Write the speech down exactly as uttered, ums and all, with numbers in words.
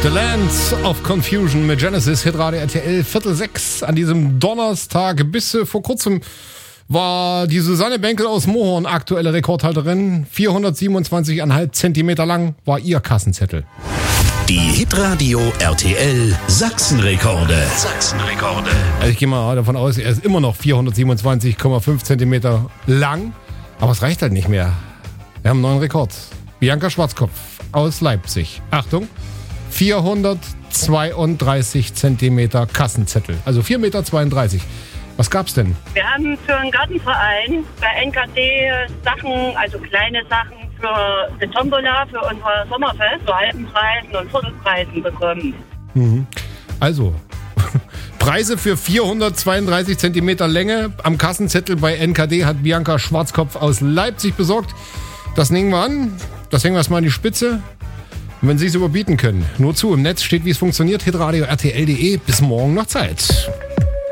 The Land of Confusion mit Genesis, Hitradio R T L, Viertel sechs an diesem Donnerstag. Bis vor kurzem war die Susanne Benkel aus Mohorn aktuelle Rekordhalterin. vierhundertsiebenundzwanzig Komma fünf Zentimeter lang war ihr Kassenzettel. Die Hitradio R T L Sachsenrekorde. Sachsenrekorde. Also ich gehe mal davon aus, er ist immer noch vierhundertsiebenundzwanzig Komma fünf Zentimeter lang. Aber es reicht halt nicht mehr. Wir haben einen neuen Rekord. Bianca Schwarzkopf aus Leipzig. Achtung. vierhundertzweiunddreißig Zentimeter Kassenzettel. Also vier Komma zweiunddreißig Meter. Was gab's denn? Wir haben für einen Gartenverein bei N K D Sachen, also kleine Sachen für die Tombola, für unser Sommerfest, zu halben Preisen und Viertelpreisen bekommen. Mhm. Also, Preise für vierhundertzweiunddreißig Zentimeter Länge am Kassenzettel bei N K D hat Bianca Schwarzkopf aus Leipzig besorgt. Das nehmen wir an. Das hängen wir erstmal an die Spitze. Und wenn Sie es überbieten können, nur zu. Im Netz steht, wie es funktioniert. hitradio R T L punkt de. Bis morgen noch Zeit.